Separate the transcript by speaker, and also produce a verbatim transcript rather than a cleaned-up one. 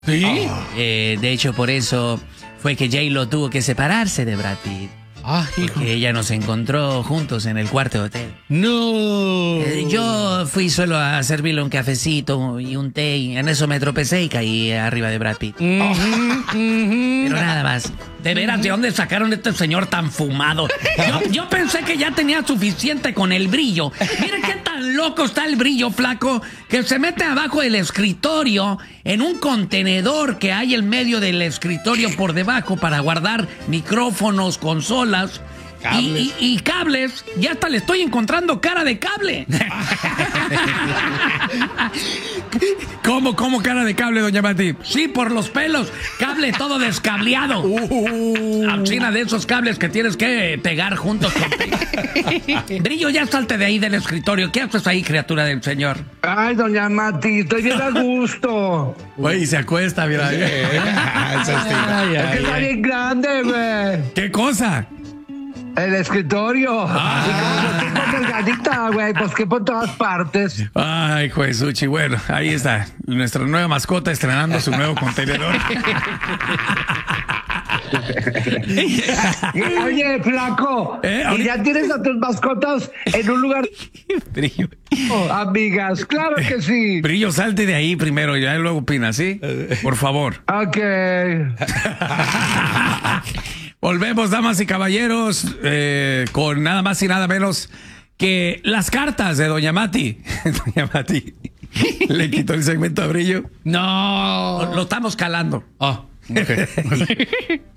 Speaker 1: ¿Sí?
Speaker 2: Eh, de hecho, por eso fue que J-Lo tuvo que separarse de Brad Pitt.
Speaker 1: Ah, hijo.
Speaker 2: Porque ella nos encontró juntos en el cuarto de hotel.
Speaker 1: No.
Speaker 2: Eh, yo fui solo a servirle un cafecito y un té y en eso me tropecé y caí arriba de Brad Pitt.
Speaker 1: Ujú, ujú.
Speaker 2: Pero nada más.
Speaker 3: De veras, ¿de dónde sacaron a este señor tan fumado? Yo, yo pensé que ya tenía suficiente con el brillo. Mire qué tan loco está el brillo, flaco, que se mete abajo del escritorio en un contenedor que hay en medio del escritorio por debajo para guardar micrófonos, consolas y,
Speaker 1: Cables.
Speaker 3: y- y cables. Y hasta le estoy encontrando cara de cable.
Speaker 2: ¿Cómo, cómo cara de cable, doña Mati?
Speaker 3: Sí, por los pelos. Cable todo descableado.
Speaker 1: Uh.
Speaker 3: China de esos cables que tienes que pegar juntos contigo. Brillo, ya salte de ahí del escritorio. ¿Qué haces ahí, criatura del señor?
Speaker 4: Ay, doña Mati, estoy bien a gusto.
Speaker 2: Güey, se acuesta, mira.
Speaker 1: Ah, esa estima.
Speaker 3: Ay,
Speaker 4: Es que
Speaker 3: ay,
Speaker 4: está
Speaker 3: ay.
Speaker 4: bien grande, güey.
Speaker 2: ¿Qué cosa?
Speaker 4: El escritorio.
Speaker 3: Ah.
Speaker 4: Y como lo tengo delgadita, güey, pues que por todas partes.
Speaker 2: Ay, Juesuchi, bueno, ahí está. Nuestra nueva mascota estrenando su nuevo contenedor.
Speaker 4: Oye, flaco,
Speaker 2: Eh,
Speaker 4: y
Speaker 2: ahorita-
Speaker 4: ya tienes a tus mascotas en un lugar,
Speaker 2: Brillo.
Speaker 4: oh, amigas. Claro que sí.
Speaker 2: Brillo, salte de ahí primero, ya luego opinas, ¿sí? Por favor.
Speaker 4: Ok.
Speaker 2: Volvemos, damas y caballeros, eh, con nada más y nada menos que las cartas de doña Mati. Doña Mati le quitó el segmento a Brillo.
Speaker 1: No.
Speaker 3: Lo estamos calando.
Speaker 1: Ah, ok.